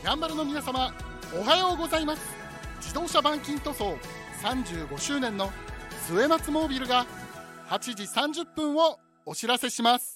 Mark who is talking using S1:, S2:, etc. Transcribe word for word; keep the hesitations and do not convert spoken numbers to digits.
S1: やんばるの皆様、おはようございます。自動車板金塗装さんじゅうごしゅうねんの末松モービルがはちじさんじゅっぷんをお知らせします。